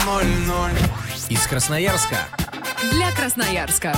Из Красноярска. Для Красноярска.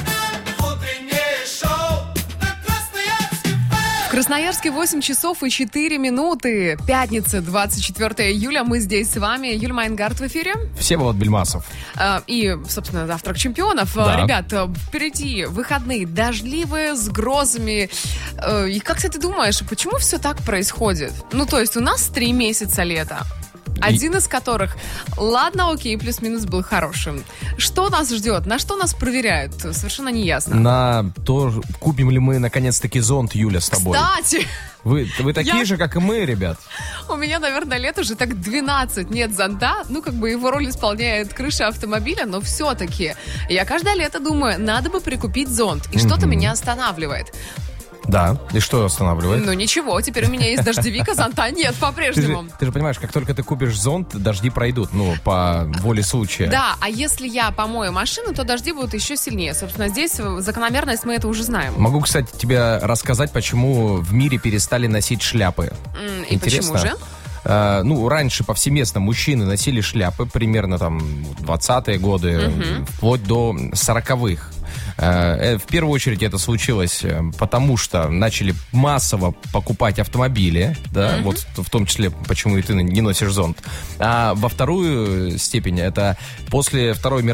В Красноярске 8 часов и 4 минуты. Пятница, 24 июля. Мы здесь с вами. Юлия Майнгард в эфире. Всеволод Бельмасов. И, собственно, завтрак чемпионов. Да. Ребят, впереди выходные дождливые, с грозами. И как ты думаешь, почему все так происходит? Ну, то есть у нас 3 месяца лета. Один из которых, ладно, окей, плюс-минус был хорошим. Что нас ждет? На что нас проверяют? Совершенно не ясно. На то, купим ли мы наконец-таки зонт, Юля, с тобой. Кстати, Вы такие же, как и мы, ребят. у меня, наверное, лет уже так 12 нет зонта. Ну, как бы его роль исполняет крыша автомобиля, но все-таки я каждое лето думаю, надо бы прикупить зонт. И что-то меня останавливает. Да, и что останавливает? Ну ничего, теперь у меня есть дождевик, а зонта нет по-прежнему. Ты же понимаешь, как только ты купишь зонт, дожди пройдут, по воле случая. Да, а если я помою машину, то дожди будут еще сильнее. Собственно, здесь закономерность, мы это уже знаем. Могу, кстати, тебе рассказать, почему в мире перестали носить шляпы. И почему же? Раньше повсеместно мужчины носили шляпы, примерно там 20-е годы, вплоть до 40-х. В первую очередь это случилось потому, что начали массово покупать автомобили, да, вот в том числе, почему и ты не носишь зонт. А во вторую степень, это после Второй мировой